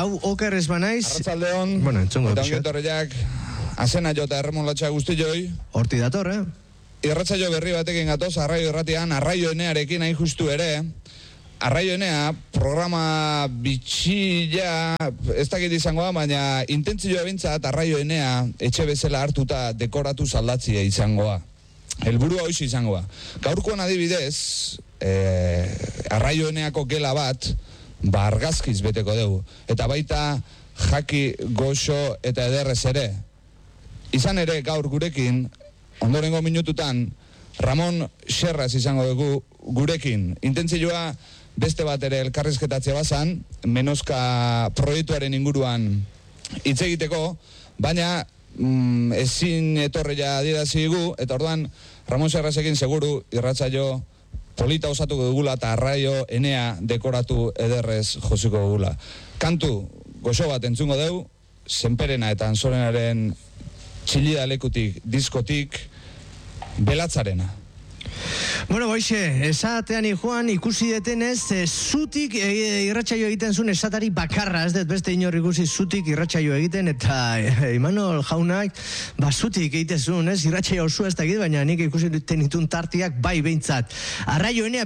hau oker ez banaiz. Arratsaldeon. Bueno, entzungo eta ongetorriak azena jota erremolatxa guztioi. Horti dator, Irratsaio berri batekin gatoz, Arraio Irratian, Arraio Enearekin hain justu ere. Arraio Enea, programa bitxia, ez dakit izangoa, baina intentzioa bintzat Arraio Enea etxe bezala hartuta dekoratu saldatzia izangoa. Helburua hoiz izangoa. Gaurkoan adibidez, Arraio Eneako gela bat, argazkiz beteko dugu. Eta baita jaki, goxo eta ederrez ere. Izan ere gaur gurekin, ondorengo minututan, Ramon Xerraz izango dugu gurekin. Intentzioa beste bat ere elkarrizketatzea bazan, Menosca proiektuaren inguruan hitz egiteko, baina ezin etorria adierazi dugu, eta orduan Ramon Xerrazekin seguru irratsaio polita osatuko dugula eta Arraio Enea dekoratu ederrez josiko dugula. Kantu goxo bat entzungo dugu, Senperena eta Anzorenaren txilida lekutik, diskotik, Belatzarena. Bueno, boixe, esatean Juan ikusi detenez, zutik irratsaio egiten zuen esatari bakarra, ez dut beste inor ikusi zutik irratsaio egiten, eta Imanol jaunak, zutik egiten zuen, ez, irratsaio osua ez dakit, baina nik ikusi duten itun tartiak bai behintzat. Arraio Enea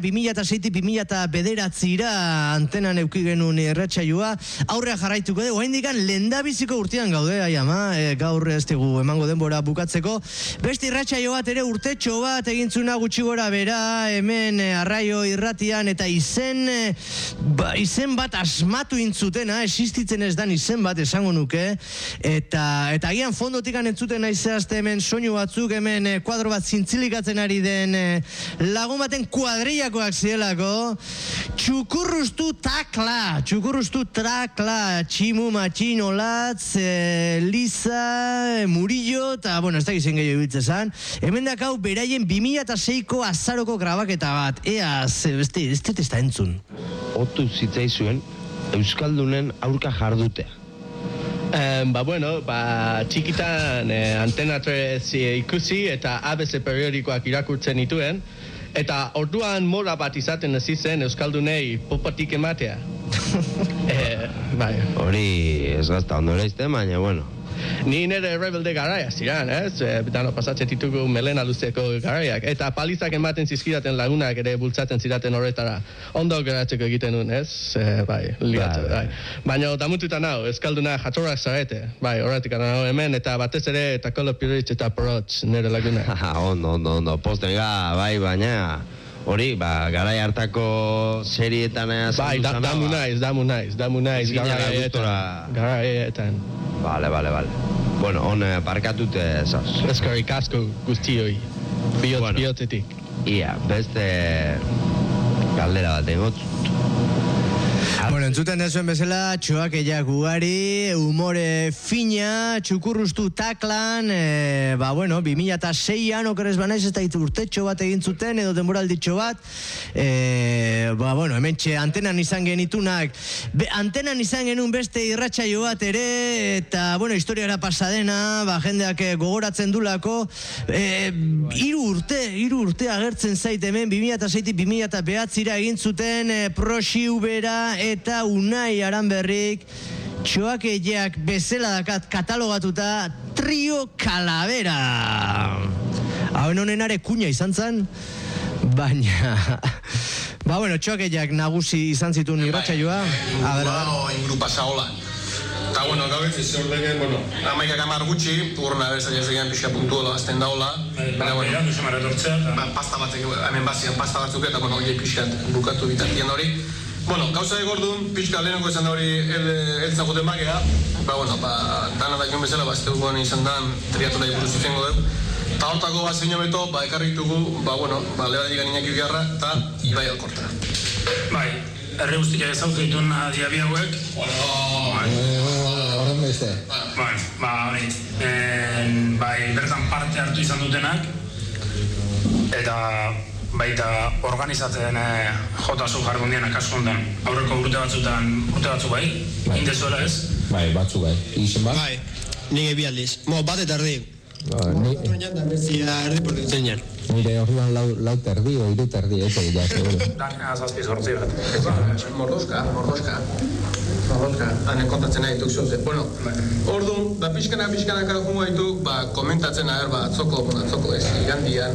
2006-2009 antenan euki genuen irratsaioa, aurrea jarraituko dugu, haindikan lehendabiziko urtean gaude, gaur ez dugu emango denbora bukatzeko, beste irratsaio bat ere urtetxo bat egintzuna gutxi gora bera, hemen Arraio Irratian, eta izen bat asmatu intzutena, existitzen ez dan izen bat esango nuke, eta agian fondotikan entzuten naizazte hemen soinu batzuk, hemen kuadro bat zintzilikatzen ari den lagun baten kuadrillakoak zielako, txukurrustu takla, tximu, matxin, olatz, Liza, Murillo, eta, bueno, ez da gizen gehiago ibiltzezan, hemen dakau beraien 2006ko azaroko grabaketa bat, ez da entzun. Otu zitzaizuen Euskaldunen aurka jardutea. Txikitan Antena 3 ikusi eta ABC periodikoak irakurtzen nituen, eta orduan moda bat izaten hasi zen Euskaldunei popatik ematea. Hori ez gazta ondora izten, baina, bueno. Ni nire rebelde garaia ziren, ez? Dano pasatzen ditugu melena luzeko garaiak. Eta palizak ematen zizkidaten lagunak ere bultzaten ziraten horretara. Ondo geratzeko egiten nuen, ez? Baina damututan hau, Euskalduna jatorrak zarete. Horretik anau hemen, eta batez ere, eta Kolo Piritz eta Porotz nire laguna. Ondo, postenga, baina... Hori, garai hartako serietan damu naiz, garaietan. Vale. Bueno, on parkatute zauz. Eskerrik asko guztioi, bihotzetik. Ia, beste galdera bat egotzut. Bueno, entzuten dezuen bezala, txoakeiak ugari, humore fina, txukurrustu taklan, 2006an, okerez banaiz, ez da urtetxo bat egin zuten, edo denboralditxo bat, hemen antenan izan genitunak, antenan izan genuen beste irratsaio bat ere, eta, historiara pasadena, jendeak gogoratzen dulako, 3 urte agertzen zait hemen, 2006-2009 egin zuten, Proxi Ubera, eta Unai Aranberrik txoakeiak bezala dakat katalogatuta Trio Calavera. Hauen honenare kuña izan zen, baina txoakeiak nagusi izan zituen irratsaioa. Inguru pasa hola. Eta, gaur ez ordegen, amaikak amar gutxi, urna berzak ez egin pixka puntuola azten daula. Pasta batzuk, hemen bazian pasta batzuk, eta, hori pixkat bukatu bitartien hori. Gauza egordun, pixka lehenoko izan da hori eltzan joten bakea. Dana da joan bezala, ez dugu izan da, triatulai buruz izango dugu. Eta hortako bat zein beto, ekarritugu, lebadikan Iñaki Ugarra eta Ibai Alkorta. Herri guztiak ezautu dituen diabi hauek. Horren beste. Bertan parte hartu izan dutenak. Eta baita organizatzen jotazu jardundian akasko ondan. Aurreko urte batzu bai, indezuela ez? Batzu bai. Izen bat? Nire bi aldiz. Bat eta erdi. Nire orduan lau terdi o iru terdi, ez egitea, seguro. Danea 7-8 bat. Mordoska. Hanen kontatzen nahi duk zoze. Bueno, orduan, pixkanaka jungo dituk, komentatzen atzoko ez, igandian,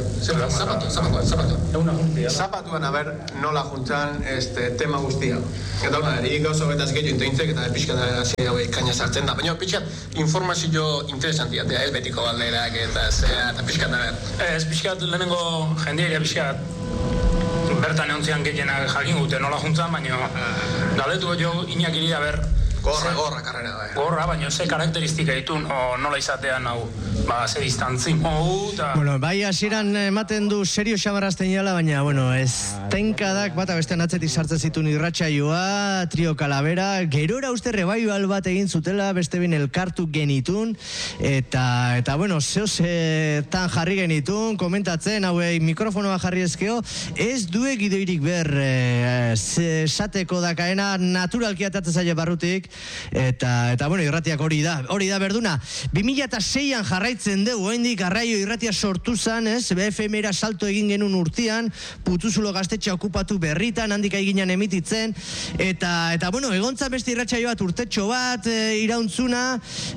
zapatuan nola juntzan tema guztia. Eta hona, gauza betaz gehiago inteintzek, eta pixkanaka hasi hauek kaina sartzen da. Baina pixkat informazio interesantia, ez betiko galderak eta zea, eta pixkat Ez pixkat lehenengo jendieria pixkat bertan eontzian gehienak jakin gute nola juntzan, baina galdetu jo Iñakiri ber gorra karrera da. Gorra, baina ze karakteristika ditun nola izatean hau, ze distantzi mogu, eta... Bueno, bai hasieran ematen du serio xamarrazten jala, baina, bueno, ez tenkadak bata bestean atzetik sartzen zituen irratsaioa, Trio Calavera, gerora uste revival bat egin zutela, beste bin elkartu genitun, eta bueno, zehozetan jarri genitun, komentatzen, hauei mikrofonoa jarri ezkeo, ez duek gidoirik ber, esateko dakaena, naturalki atatzen zaila barrutik, eta bueno, irratiak hori da berduna. 2006an jarraitzen dugu, oraindik Arraio irratia sortu zan, ez? BFM-era salto egin genuen urtean, Putuzulo gaztetxea okupatu berritan, handik eginan emititzen, eta bueno, egontza beste irratsaio bat urtetxo bat, irauntzuna,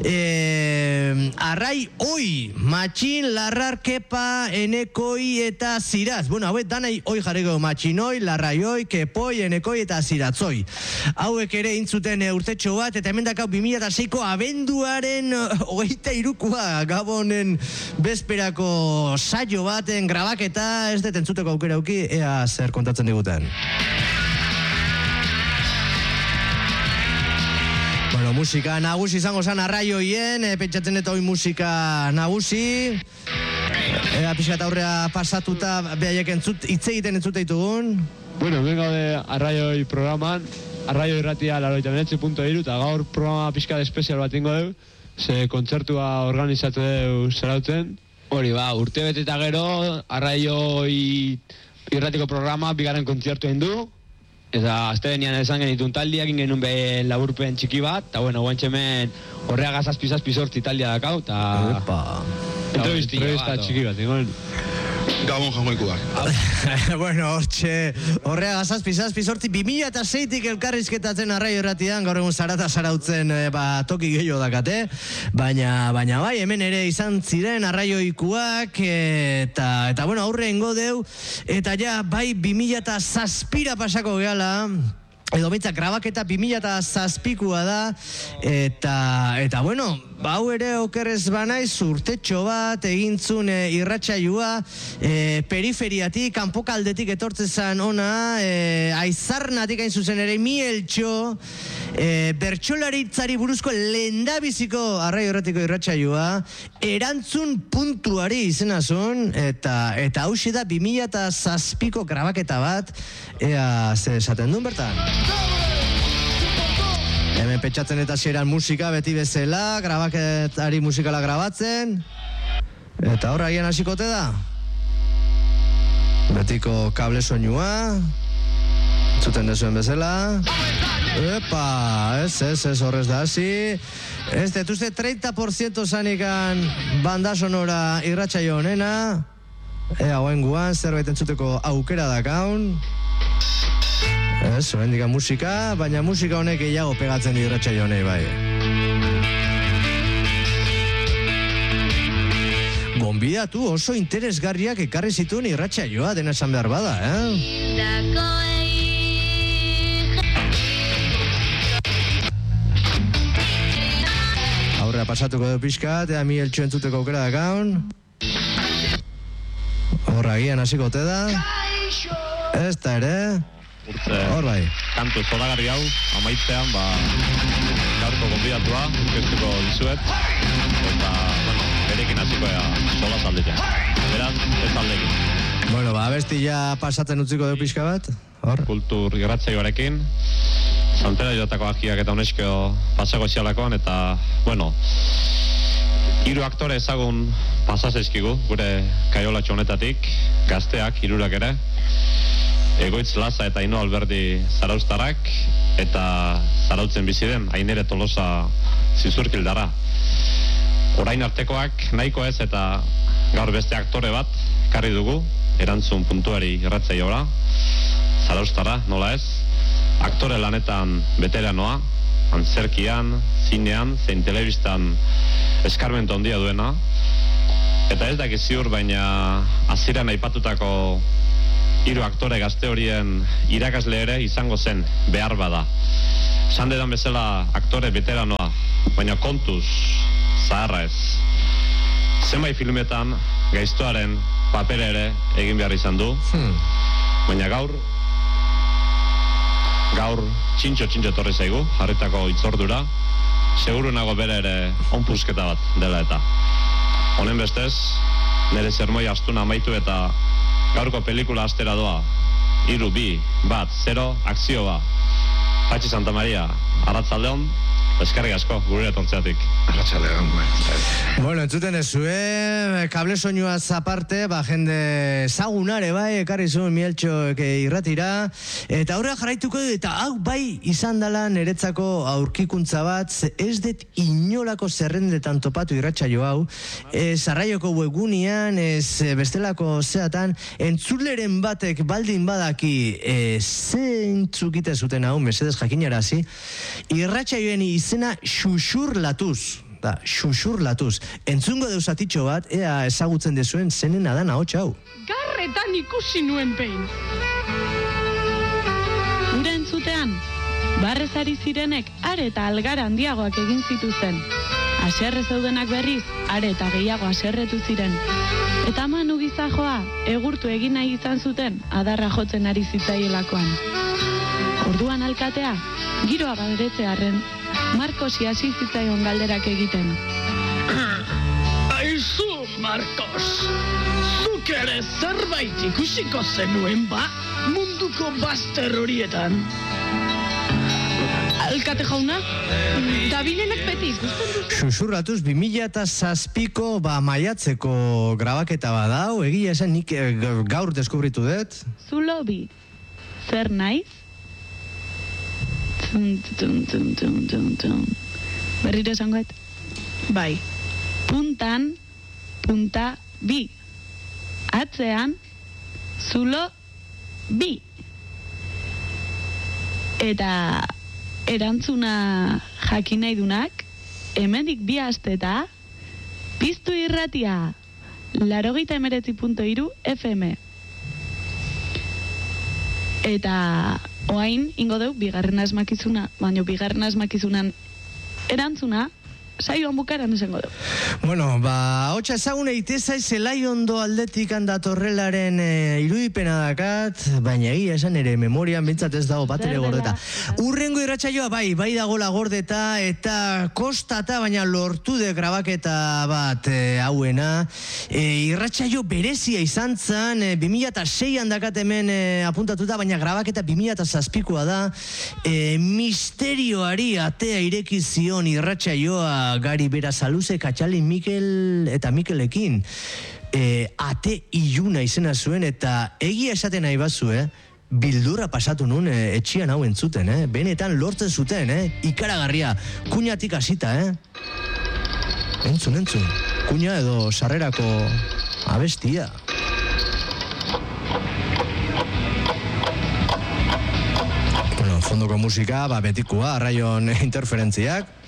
Arrai Oi, Matxin, Larrar, Kepa, Enekoi eta Ziraz. Bueno, hauek danai oi jarriko Matxinoi, Larraioi, Kepoi, Enekoi eta Ziratzoi. Hauek ere intzuten urtetxo bat, eta hemen dakau 2006ko abenduaren 23koa Gabonen bezperako saio baten grabaketa, ez dut entzuteko aukera auki, ea zer kontatzen diguten. Bueno, musika nagusi izango zan Arraioien, pentsatzen eta hoi musika nagusi. Ea pixkat aurrea pasatuta behaiek hitz egiten entzute ditugun. Bueno, vengo de Arraioi programan, Arraio irratia 89.3 eta gaur programa pixka de espezial bat ingo dugu, ze kontzertua organizatu dugu zerautzen. Hori urte bete eta gero Arraio irratiko programa bigarren kontzertu egin du, eta azte benian esan genitun taldiak genuen be laburpen txiki bat, eta bueno, guantxemen horreaga zazpi sortzi taldia dakau, eta entrevista txiki bat, ingoen. Gabon jangoikuak. Bueno, horreaga zazpi sortzi 2006tik elkarrizketatzen Arraio irratian, gaur egun zarata zarautzen toki gehiago dakate, baina bai, hemen ere izan ziren Arraioikuak, eta bueno, aurre ingo deu, eta ja, bai 2007ra pasako gehala, edo behitzak grabaketa 2007koa da, eta bueno, hau ere okerrez banaiz urtetxo bat egintzun irratsaioa, periferiatik, kanpokaldetik etortzezan ona, aizarnatik hain zuzen ere, Mieltxo, bertsolaritzari buruzko lehendabiziko Arraio irratiko irratsaioa, erantzun puntuari izena zuen, eta hauxe da 2007ko grabaketa bat, ea ze esaten duen bertan. Hemen pentsatzen eta xeran musika beti bezala, grabaketari musikala grabatzen, eta horra agian hasikote da. Betiko kable soinua, zuten dezuen bezala. Epa, ez horrez da hasi. Ez detuzte 30% zanikan banda sonora irratsaio honena. Ea guan zerbait entzuteko aukera dakaun. Ez, horrendika musika, baina musika honek gehiago pegatzen di irratsaio honei bai. Gonbidatu oso interesgarriak ekarri zituen irratsaioa dena esan behar bada, Aurrea pasatuko du pixkat, ea Mieltxo entzuteko aukera dakaun. Horra gian hasiko te da. Ez da ere. Hor bai. Kantu zoragarri hau, amaitzean, gaurko gonbidatua, aurkeztuko dizuet. Eta, bueno, berekin hasiko sola taldetan. Beraz, ez taldekin. Bueno, abesti ja pasatzen utziko du pixka bat. Hor. Kultur irratsaioarekin. Santera joatako agiak eta UNESCO pasako zialakoan, eta, bueno, 3 aktore ezagun pasazezkigu, gure kaiolatxo honetatik, gazteak, 3 ere. Egoitz Laza eta Ino Alberdi zarauztarak, eta zarautzen bizi den, Ainere Tolosa Zizurkildara. Orain artekoak nahiko ez, eta gaur beste aktore bat karri dugu, erantzun puntuari irratzaiora, zaraustara, nola ez, aktore lanetan veteranoa, antzerkian, zinean, zein telebistan eskarmentu handia duena, eta ez dakit ziur, baina hasieran aipatutako 3 aktore gazte horien irakasle ere izango zen, behar bada. Esan dedan bezala aktore veteranoa, baina kontuz, zaharra ez. Zenbait filmetan gaiztoaren papera ere egin behar izan du, baina gaur txintxo torri zaigu, jarritako itzordura, seguru nago bere ere onpusketa bat dela eta. Honen bestez, nire zermoi astuna amaitu eta gaurko pelikula astera doa. 3, 2, 1, 0, akzio ba. Patxi Santa Maria, arratzaldeon, eskerrik asko, gure etortzeatik. Arratsaldeon. Bueno, entzuten ezue, kable soinuaz aparte, jende zagunare bai, ekarri zuen Mieltxo irratira, eta aurrera jarraituko dut, eta hau bai izan dela niretzako aurkikuntza bat, ez dut inolako zerrendetan topatu irratsaio hau, Arraioko webgunean, ez bestelako zeatan, entzuleren batek baldin badaki zeintzuk ite zuten hau, mesedez jakinarazi, irratsaioen izena xuxurlatuz. Xuxurlatuz. Entzungo deusatitxo bat, ea ezagutzen dezuen zenen adan ahots hau. Garretan ikusi nuen behin. Ura entzutean, barrez ari zirenek are eta algara handiagoak egin zituzen. Haserre zeudenak berriz, are eta gehiago haserretu ziren. Eta Manu gizajoa, egurtu egin nahi izan zuten, adarra jotzen ari zitzaielakoan. Orduan alkatea, giroa galdeitzearren, Markosi hasi zitzaion galderak egiten. Aizu, Markos, zuk ere zerbait ikusiko zenuen ba, munduko bazter horietan. Alkate jauna, dabilenak beti ikusten duzu. Xuxurlatuz 2007ko maiatzeko grabaketa badau, egia esan nik gaur deskubritu dut. Zulo bi, zer naiz? Berriro esangoet? Bai. Puntan, punta bi. Atzean, zulo bi. Eta erantzuna jakin nahi dunak, hemendik 2 asteta, piztu irratia, 89.3 FM. Eta oain, ingo deu, bigarren asmakizuna, baina bigarren asmakizunan erantzuna, saioan bukaran esango deu. Bueno, hotxa ezagune itezai Zelaiondo aldetik handatorrelaren irudipena dakat, baina egia esan ere memorian bintzat ez dago bat ere gordeta. Urrengo irratsaioa bai dagola gordeta eta kostata, baina lortu de grabaketa bat hauena. Irratsaio berezia izan zen, 2006an dakat hemen apuntatuta, baina grabaketa 2007koa da. Misterioari atea ireki zion irratsaioa Gari Berasaluze, Katxalin Mikel eta Mikelekin. Ate iluna izena zuen eta egia esaten nahi bazu, bildurra pasatu nun etxian hau entzuten, benetan lortzen zuten, ikaragarria, kuñatik hasita, entzun, kuña edo sarrerako abestia. Bueno, fondoko musika, betikoa, Arraion interferentziak.